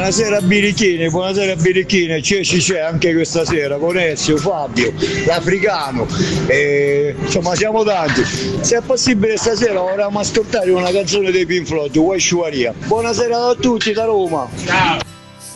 Buonasera Birichini, c'è anche questa sera con Ezio, Fabio, l'Africano, insomma siamo tanti. Se è possibile stasera vorremmo ascoltare una canzone dei Pink Floyd, Why Shuaria. Buonasera a tutti da Roma. Ciao.